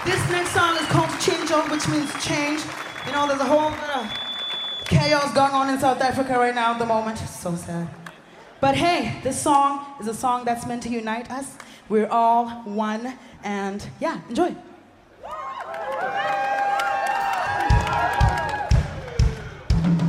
This next song is called Chincho, which means change. You know, there's a whole lot of chaos going on in South Africa right now at the moment. So sad. But hey, this song is a song that's meant to unite us. We're all one, and yeah, enjoy.